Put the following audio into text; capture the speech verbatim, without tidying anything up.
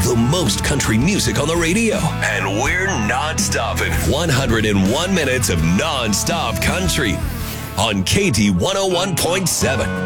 The most country music on the radio. And we're not stopping. one hundred one minutes of non-stop country on K D one oh one point seven.